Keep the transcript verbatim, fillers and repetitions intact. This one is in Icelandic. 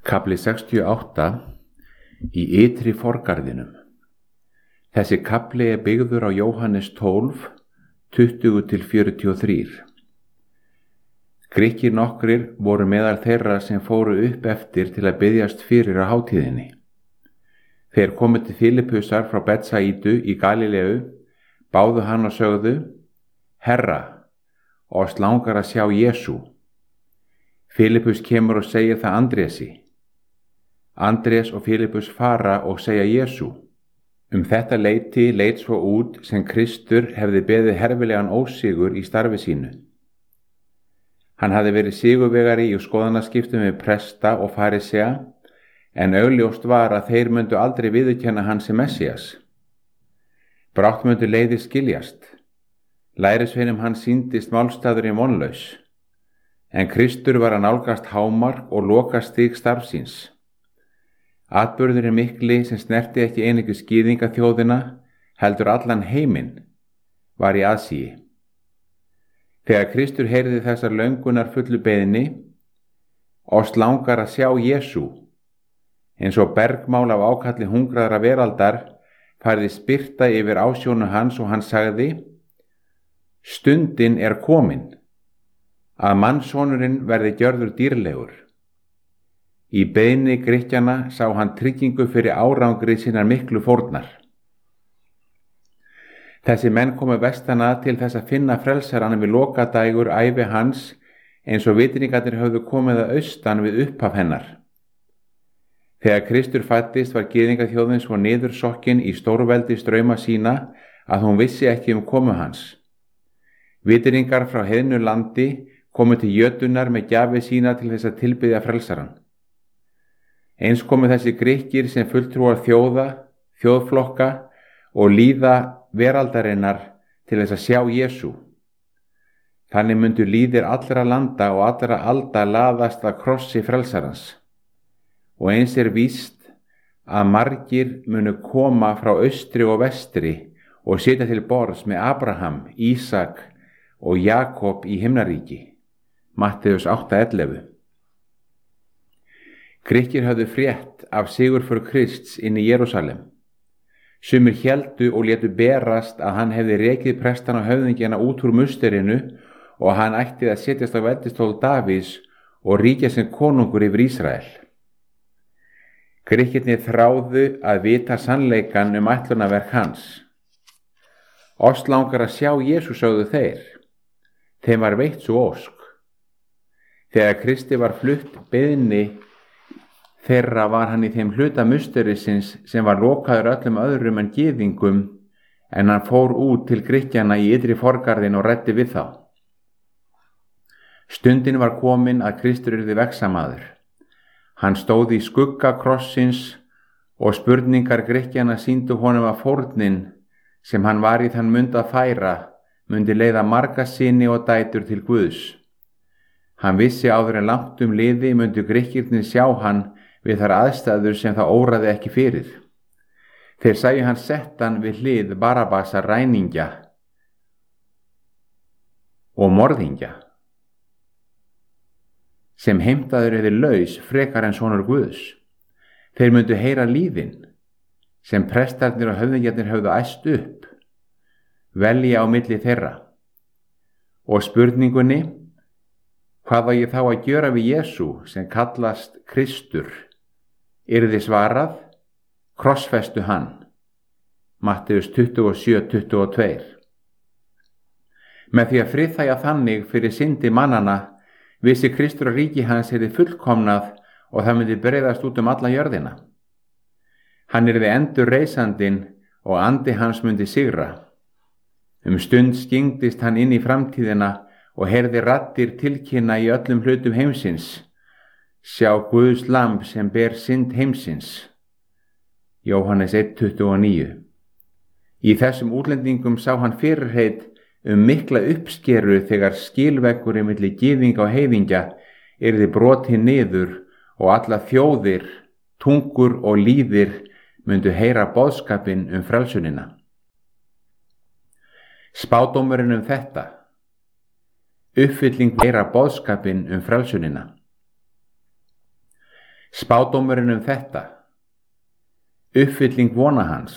Kafli sextíu og átta í ytri forgarðinum. Þessi kafli er byggður á Jóhannes tólf, tuttugu til fjörutíu og þrjú. Grikkir nokkrir voru meðal þeirra sem fóru upp eftir til að biðjast fyrir á hátíðinni. Þeir komu til Filippusar frá Betsaídu í Galileu, báðu hann og sögðu: Herra, oss langar að sjá Jesú. Filippus kemur og segir það Andrési. Andrés og Filippus fara og segja Jesú. Um þetta leyti leit svo út sem Kristur hefði beðið herfilegan ósigur í starfi sínu. Hann hafði verið sigurvegari í skoðanaskiptum við presta og farisea, en augljóst var að þeir myndu aldrei viðurkenna hann sem Messías. Brátt myndu leiðir skiljast. Lærisveinum hann sýndist málstaðurinn vonlaus, en Kristur var að nálgast hámark og lokastig starfsins. Atburðurinn mikli sem snerti ekki einungis gyðingaþjóðina, heldur allan heiminn, var í aðsíi. Þegar Kristur heyrði þessar löngunar fullu beiðni: Oss langar að sjá Jesú, eins og bergmál af ákalli hungraðra veraldar, færðist birta yfir ásjónu hans og hann sagði: Stundin er komin, að mannssonurinn verði gjörður dýrlegur. Í beiðni Grikkjanna sá hann tryggingu fyrir árangri sinnar miklu fórnar. Þessi menn komu vestan að til þess að finna frelsarann við lokadægur ævi hans, eins og vitringarnir höfðu komið að austan við upphaf hennar. Þegar Kristur fæddist var gyðingaþjóðin svo niðursokkin í stórveldi strauma sína að hún vissi ekki um komu hans. Vitringar frá heiðnu landi komu til jötunar með gjafi sína til þess að tilbiðja frelsarann. Eins komu þessi Grikkir sem fulltrúar þjóða, þjóðflokka og líða veraldarinnar til þess að sjá Jesú. Þannig myndu líðir allra landa og allra alda laðast að krossi frelsarans. Og eins er víst að margir munu koma frá austri og vestri og sitja til borðs með Abraham, Ísak og Jakob í himnaríki. Matteus átta ellefu. Grikkir höfðu frétt af sigurför Krists inn í Jerúsalem. Sumir héldu og létu berast að hann hefði rekið prestana og höfðingjana út úr musterinu og hann ætti að setjast á veldistól Davíðs og ríkja sem konungur yfir Ísrael. Grikkirnir þráðu að vita sannleikann um ætlunarverk hans. Oss langar að sjá Jesú, sögðu þeir. Þeim var veitt svo ósk. Þegar Kristi var flutt beiðni þeirra var hann í þeim hluta musterisins sem var lokaður öllum öðrum en gyðingum, en hann fór út til Grikkjanna í ytri forgarðin og ræddi við þá. Stundin var komin að Kristur yrði vegsamaður. Hann stóð í skugga krossins og spurningar Grikkjanna sýndu honum að fórnin sem hann var í þann mund að færa mundi leiða marga syni og dætur til Guðs. Hann vissi áður en langt um liði mundu Grikkirnir sjá hann við þar aðstæður sem það óraði ekki fyrir. Þeir sæju hann settan við hlið Barabasa ræningja og morðingja, sem heimtaður yfir laus frekar en sonur Guðs. Þeir myndu heyra lífin, sem prestarnir og höfðingjarnir höfðu æst upp, velja á milli þeirra. Og spurningunni: Hvað var ég þá að gjöra við Jesú sem kallast Kristur? Yrði svarað: Krossfestu hann. Matteus tuttugu og sjö, tuttugu og tvö. Með því að friðþægja þannig fyrir syndi mannana, vissi Kristur að ríki hans yrði fullkomnað og það myndi breiðast út um alla jörðina. Hann yrði endurreisandinn og andi hans myndi sigra. Um stund skyngdist hann inn í framtíðina og heyrði raddir tilkynna í öllum hlutum heimsins: Sjá Guðs lamb sem ber synd heimsins. Jóhannes eitt, tuttugu og níu. Í þessum útlendingum sá hann fyrirheit um mikla uppskeru þegar skilveggurinn milli gyðinga og heiðingja yrði brotið niður og alla þjóðir, tungur og líðir myndu heyra boðskapinn um frelsunina. Spádómurinn um þetta: uppfylling heyra boðskapinn um frelsunina. Spádómurinn um þetta. Uppfylling vona hans.